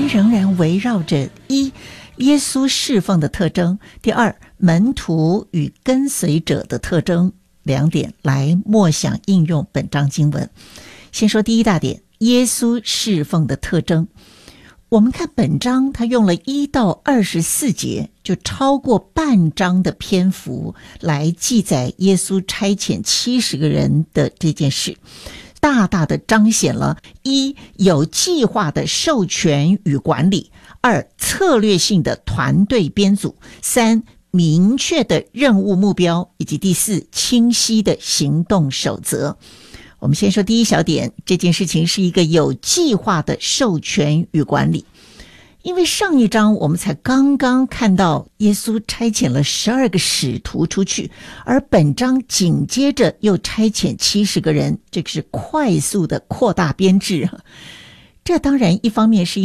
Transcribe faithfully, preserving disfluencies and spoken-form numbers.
题仍然围绕着一耶稣侍奉的特征，第二门徒与跟随者的特征两点来默想应用本章经文。先说第一大点，耶稣侍奉的特征。我们看本章，他用了一到二十四节，就超过半章的篇幅来记载耶稣差遣七十个人的这件事，大大的彰显了一有计划的授权与管理，二策略性的团队编组，三明确的任务目标，以及第四清晰的行动守则。我们先说第一小点，这件事情是一个有计划的授权与管理。因为上一章我们才刚刚看到耶稣差遣了十二个使徒出去，而本章紧接着又差遣七十个人，这个是快速的扩大编制。这当然一方面是因